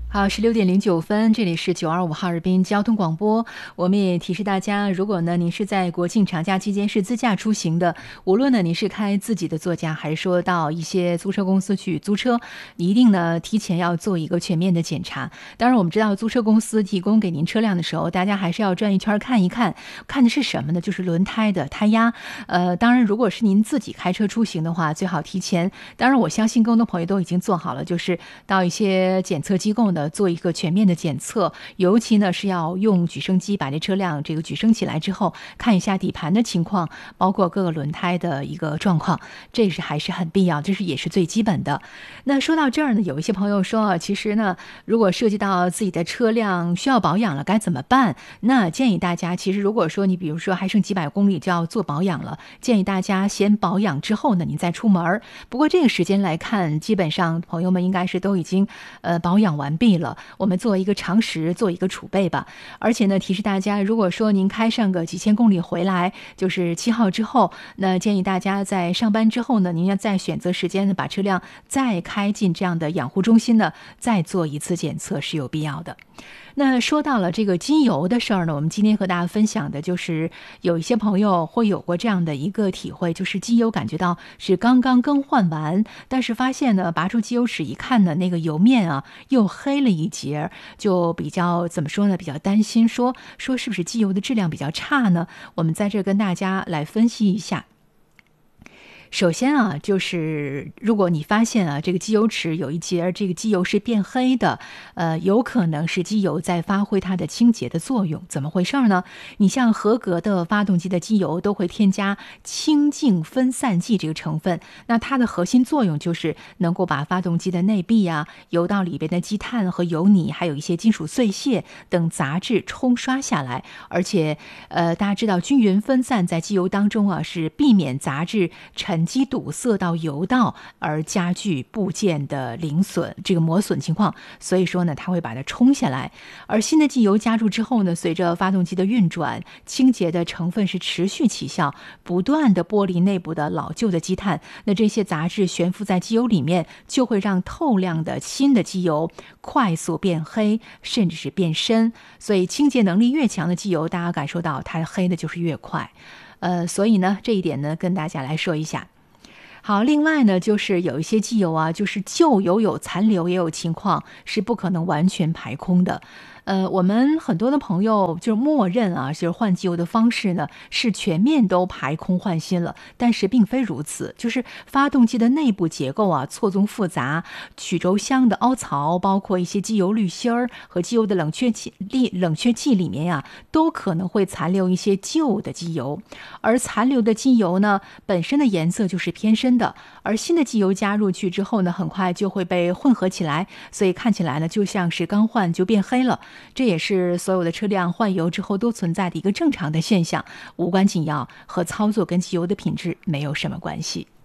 好，16点09分，这里是925哈尔滨交通广播。我们也提示大家，如果呢您是在国庆长假期间是自驾出行的，无论呢您是开自己的座驾，还是说到一些租车公司去租车，你一定呢提前要做一个全面的检查。当然，我们知道租车公司提供给您车辆的时候，大家还是要转一圈看一看，看的是什么呢？就是轮胎的胎压。当然，如果是您自己开车出行的话，最好提前。当然，我相信更多朋友都已经做好了，就是到一些检测机构呢做一个全面的检测，尤其呢是要用举升机把这车辆举升起来之后，看一下底盘的情况，包括各个轮胎的一个状况，这是还是很必要，这是也是最基本的。那说到这儿呢，有一些朋友说，其实呢，如果涉及到自己的车辆需要保养了，该怎么办？那建议大家，其实如果说你比如说还剩几百公里就要做保养了，建议大家先保养之后呢，你再出门。不过这个时间来看，基本上朋友们应该是都已经保养完毕了。我们做一个常识，做一个储备吧。而且呢，提示大家，如果说您开上个几千公里回来，就是7号之后，那建议大家在上班之后呢，您要再选择时间呢，把车辆再开进这样的养护中心呢，再做一次检测是有必要的。那说到了这个机油的事儿呢，我们今天和大家分享的就是有一些朋友会有过这样的一个体会，就是机油感觉到是刚刚更换完，但是发现呢，拔出机油尺一看呢，那个油面啊又黑了一截，就比较怎么说呢，比较担心，说是不是机油的质量比较差呢？我们在这跟大家来分析一下。首先啊，就是如果你发现啊，这个机油尺有一节这个机油是变黑的，有可能是机油在发挥它的清洁的作用。怎么回事呢？你像合格的发动机的机油都会添加清净分散剂这个成分，那它的核心作用就是能够把发动机的内壁啊、油道里边的积碳和油泥，还有一些金属碎屑等杂质冲刷下来。而且大家知道均匀分散在机油当中啊，是避免杂质沉积堵塞到油道而加剧部件的零损这个磨损情况，所以说呢它会把它冲下来。而新的机油加入之后呢，随着发动机的运转，清洁的成分是持续起效，不断的剥离内部的老旧的积碳，那这些杂质悬浮在机油里面，就会让透亮的新的机油快速变黑，甚至是变深。所以清洁能力越强的机油，大家感受到它黑的就是越快。所以呢这一点呢跟大家来说一下。好，另外呢，就是有一些机油啊，就是旧油有残留，也有情况是不可能完全排空的。我们很多的朋友就是默认啊，就是换机油的方式呢是全面都排空换新了，但是并非如此。就是发动机的内部结构啊错综复杂，曲轴箱的凹槽，包括一些机油滤芯儿和机油的冷却器里面呀，都可能会残留一些旧的机油。而残留的机油呢，本身的颜色就是偏深的，而新的机油加入去之后呢，很快就会被混合起来，所以看起来呢就像是刚换就变黑了。这也是所有的车辆换油之后都存在的一个正常的现象，无关紧要，和操作跟机油的品质没有什么关系。